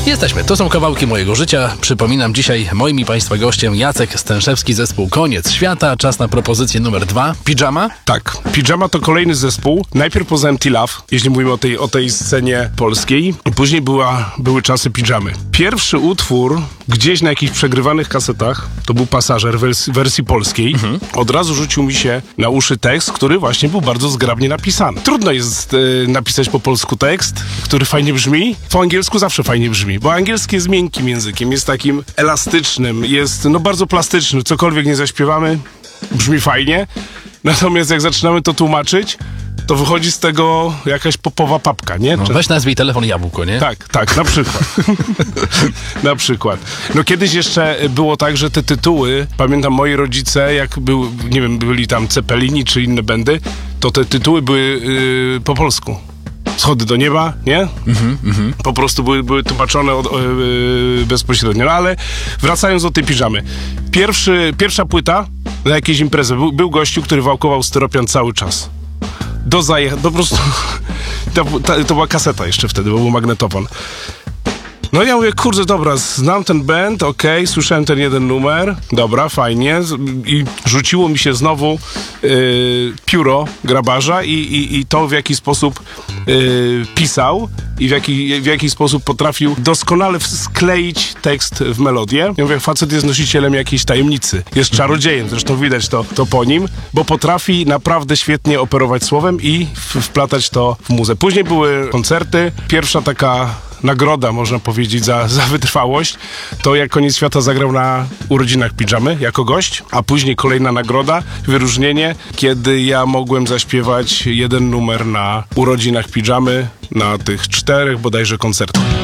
Jesteśmy. To są kawałki mojego życia. Przypominam, dzisiaj moim i Państwa gościem Jacek Stęszewski, zespół Koniec Świata. Czas na propozycję numer 2. Pijama? Tak. Pijama to kolejny zespół. Najpierw poza Empty Love, jeśli mówimy o tej scenie polskiej. Później były czasy Pijamy. Pierwszy utwór gdzieś na jakichś przegrywanych kasetach to był Pasażer w wersji polskiej. Od razu rzucił mi się na uszy tekst, który właśnie był bardzo zgrabnie napisany. Trudno jest napisać po polsku tekst, który fajnie brzmi. Po angielsku zawsze fajnie brzmi, bo angielski jest miękkim językiem, jest takim elastycznym, jest bardzo plastyczny. Cokolwiek nie zaśpiewamy, brzmi fajnie. Natomiast jak zaczynamy to tłumaczyć, to wychodzi z tego jakaś popowa papka, nie? No, weź nazwij telefon Jabłko, nie? Tak, na przykład. Na przykład. No kiedyś jeszcze było tak, że te tytuły, pamiętam moi rodzice, jak byli tam Cepelini czy inne bandy, to te tytuły były po polsku. Schody do nieba, nie? Po prostu były tłumaczone bezpośrednio. No ale wracając do tej Pijamy. Pierwsza płyta na jakiejś imprezy. Był gościu, który wałkował styropian cały czas. Po prostu to była kaseta jeszcze wtedy, bo był magnetofon. No ja mówię, kurde, dobra, znam ten band, okej, słyszałem ten jeden numer, dobra, fajnie, i rzuciło mi się znowu pióro grabarza i to, w jaki sposób pisał i w jaki sposób potrafił doskonale skleić tekst w melodię. Ja mówię, facet jest nosicielem jakiejś tajemnicy, jest czarodziejem, zresztą widać to po nim, bo potrafi naprawdę świetnie operować słowem i wplatać to w muzę. Później były koncerty, pierwsza taka nagroda, można powiedzieć, za wytrwałość, to jak Koniec Świata zagrał na urodzinach Pijamy jako gość, a później kolejna nagroda, wyróżnienie, kiedy ja mogłem zaśpiewać jeden numer na urodzinach Pijamy na tych 4 bodajże koncertach.